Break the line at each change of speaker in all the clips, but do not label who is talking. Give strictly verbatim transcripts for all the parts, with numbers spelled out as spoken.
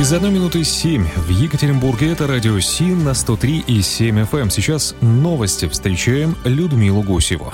Без одной минуты семь в Екатеринбурге. Это радио Си на сто три и семь эф эм. Сейчас новости. Встречаем Людмилу Гусеву.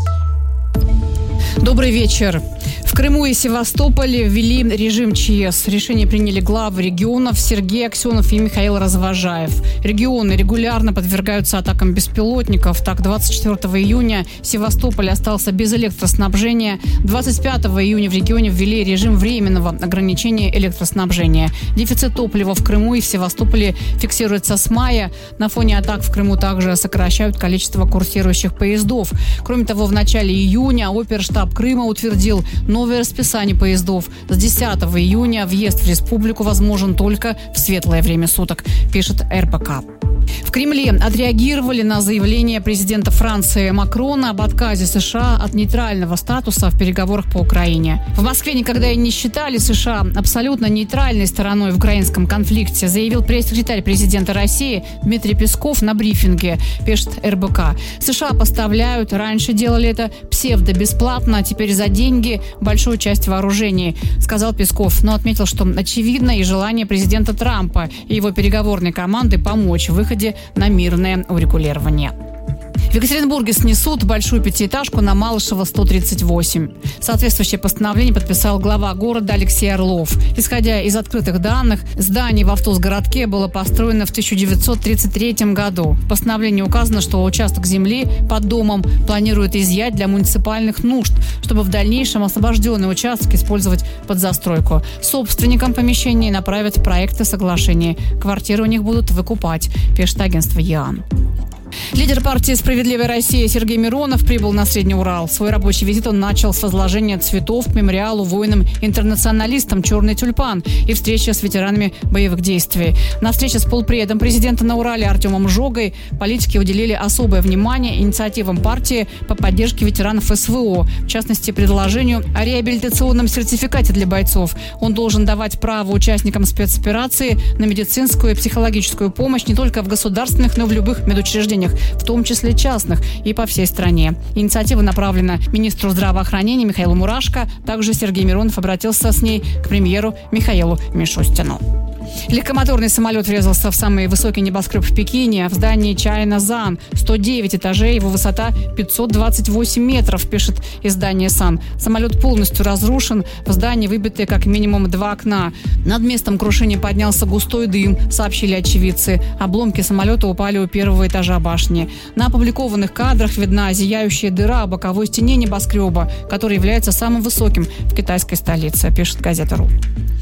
Добрый вечер. В Крыму и Севастополе ввели режим ЧС. Решение приняли главы регионов Сергей Аксенов и Михаил Развожаев. Регионы регулярно подвергаются атакам беспилотников. Так, двадцать четвёртого июня Севастополь остался без электроснабжения. двадцать пятого июня в регионе ввели режим временного ограничения электроснабжения. Дефицит топлива в Крыму и в Севастополе фиксируется с мая. На фоне атак в Крыму также сокращают количество курсирующих поездов. Кроме того, в начале июня оперштаб Крыма утвердил новое расписание поездов. С десятого июня въезд в республику возможен только в светлое время суток, пишет эр бэ ка. В Кремле отреагировали на заявление президента Франции Макрона об отказе США от нейтрального статуса в переговорах по Украине. В Москве никогда и не считали США абсолютно нейтральной стороной в украинском конфликте, заявил пресс-секретарь президента России Дмитрий Песков на брифинге, пишет эр бэ ка. США поставляют, раньше делали это псевдо-бесплатно, а теперь за деньги большую часть вооружений, сказал Песков, но отметил, что очевидно и желание президента Трампа и его переговорной команды помочь в выходе на мирное урегулирование. В Екатеринбурге снесут большую пятиэтажку на Малышева сто тридцать восемь. Соответствующее постановление подписал глава города Алексей Орлов. Исходя из открытых данных, здание в Автозгородке было построено в тысяча девятьсот тридцать третьем году. В постановлении указано, что участок земли под домом планируют изъять для муниципальных нужд, чтобы в дальнейшем освобожденный участок использовать под застройку. Собственникам помещений направят проекты соглашений. Квартиры у них будут выкупать, пишет агентство ЕАН. Лидер партии «Справедливая Россия» Сергей Миронов прибыл на Средний Урал. Свой рабочий визит он начал с возложения цветов к мемориалу воинам-интернационалистам «Черный тюльпан» и встречи с ветеранами боевых действий. На встрече с полпредом президента на Урале Артемом Жогой политики уделили особое внимание инициативам партии по поддержке ветеранов эс вэ о, в частности, предложению о реабилитационном сертификате для бойцов. Он должен давать право участникам спецоперации на медицинскую и психологическую помощь не только в государственных, но и в любых медучреждениях, в том числе частных, и по всей стране. Инициатива направлена министру здравоохранения Михаилу Мурашко. Также Сергей Миронов обратился с ней к премьеру Михаилу Мишустину. Легкомоторный самолет врезался в самый высокий небоскреб в Пекине, в здании China Zan. сто девять этажей, его высота пятьсот двадцать восемь метров, пишет издание Сан. Самолет полностью разрушен, в здании выбиты как минимум два окна. Над местом крушения поднялся густой дым, сообщили очевидцы. Обломки самолета упали у первого этажа башни. На опубликованных кадрах видна зияющая дыра о боковой стене небоскреба, который является самым высоким в китайской столице, пишет газета РУ.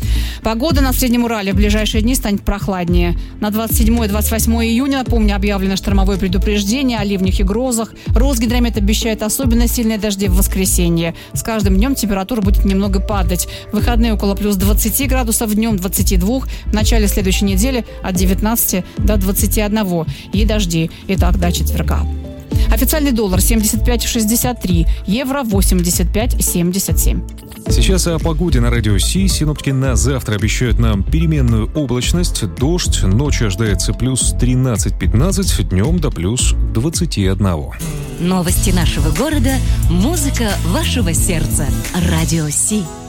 Погода на Среднем Урале в ближайшие дни станет прохладнее. На двадцать седьмое и двадцать восьмое июня, напомню, объявлено штормовое предупреждение о ливнях и грозах. Росгидромет обещает особенно сильные дожди в воскресенье. С каждым днем температура будет немного падать. В выходные около плюс двадцати градусов, днем двадцати двух. В начале следующей недели от девятнадцати до двадцати одного. И дожди. Итак, до четверга. Официальный доллар семьдесят пять шестьдесят три, евро восемьдесят пять семьдесят семь.
Сейчас о погоде на радио Си. Синоптики на завтра обещают нам переменную облачность, дождь, ночью ожидается плюс тринадцать-пятнадцать, днем до плюс двадцати одного.
Новости нашего города, музыка вашего сердца. Радио Си.